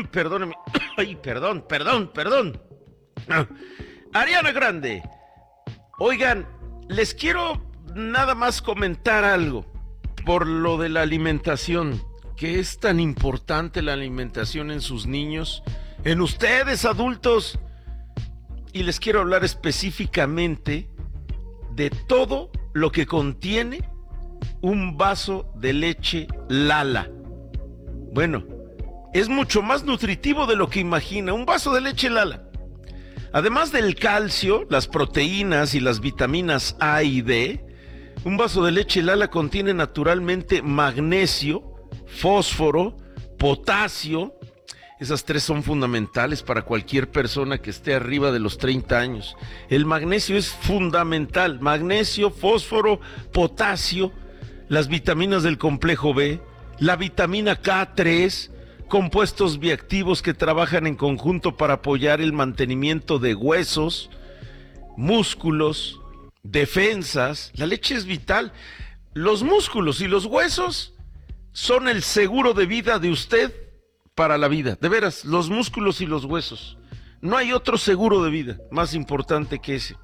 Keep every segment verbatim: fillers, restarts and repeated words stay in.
Perdóneme. Ay, perdón, perdón, perdón. Ah, Ariana Grande. Oigan, les quiero nada más comentar algo por lo de la alimentación, que es tan importante la alimentación en sus niños, en ustedes adultos, y les quiero hablar específicamente de todo lo que contiene un vaso de leche Lala. Bueno, es mucho más nutritivo de lo que imagina un vaso de leche Lala. Además del calcio, las proteínas y las vitaminas A y D, un vaso de leche Lala contiene naturalmente magnesio, fósforo, potasio. Esas tres son fundamentales para cualquier persona que esté arriba de los treinta años. El magnesio es fundamental. Magnesio, fósforo, potasio, las vitaminas del complejo B, la vitamina K tres, compuestos bioactivos que trabajan en conjunto para apoyar el mantenimiento de huesos, músculos, defensas. La leche es vital. Los músculos y los huesos son el seguro de vida de usted para la vida. De veras, los músculos y los huesos. No hay otro seguro de vida más importante que ese.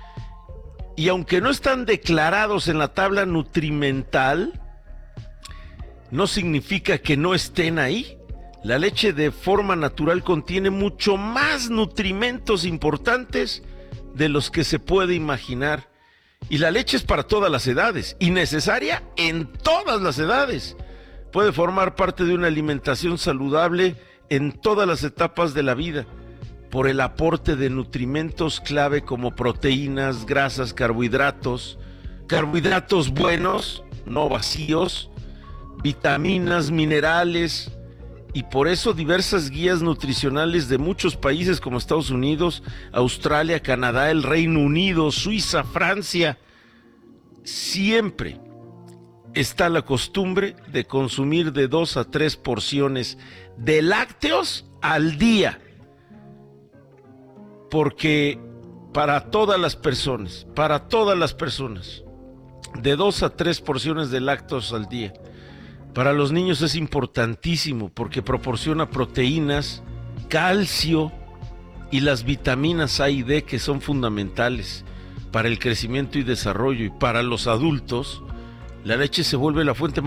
Y aunque no están declarados en la tabla nutrimental, no significa que no estén ahí. La leche de forma natural contiene mucho más nutrimentos importantes de los que se puede imaginar. Y la leche es para todas las edades y necesaria en todas las edades. Puede formar parte de una alimentación saludable en todas las etapas de la vida, por el aporte de nutrimentos clave como proteínas, grasas, carbohidratos, carbohidratos buenos, no vacíos, vitaminas, minerales, y por eso diversas guías nutricionales de muchos países como Estados Unidos, Australia, Canadá, el Reino Unido, Suiza, Francia, siempre está la costumbre de consumir de dos a tres porciones de lácteos al día, porque para todas las personas, para todas las personas, de dos a tres porciones de lácteos al día. Para los niños es importantísimo porque proporciona proteínas, calcio y las vitaminas A y D que son fundamentales para el crecimiento y desarrollo. Y para los adultos, la leche se vuelve la fuente